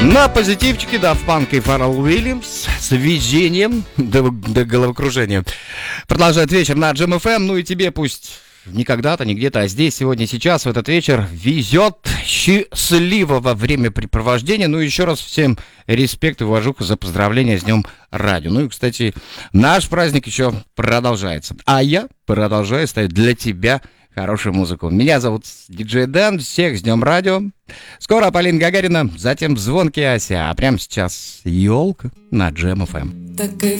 На позитивчике Daft Punk и Фаррелл Уильямс с везением до головокружения. Продолжает вечер на Джем ФМ. Ну и тебе пусть не когда-то, не где-то, а здесь, сегодня, сейчас, в этот вечер везет счастливого времяпрепровождения. Ну и еще раз всем респект и уважуха за поздравления с Днем Радио. Ну и, кстати, наш праздник еще продолжается. А я продолжаю ставить для тебя хорошую музыку. Меня зовут Диджей Дэн. Всех с Днем Радио. Скоро Полина Гагарина, затем Звонкий Ася. А прямо сейчас елка на Джем ФМ. Так и